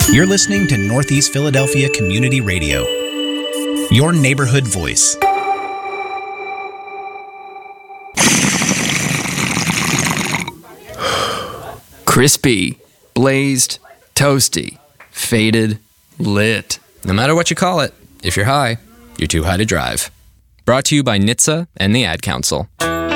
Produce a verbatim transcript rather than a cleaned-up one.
You're listening to Northeast Philadelphia Community Radio, your neighborhood voice. Crispy, blazed, toasty, faded, lit. No matter what you call it, if you're high, you're too high to drive. Brought to you by N H T S A and the Ad Council.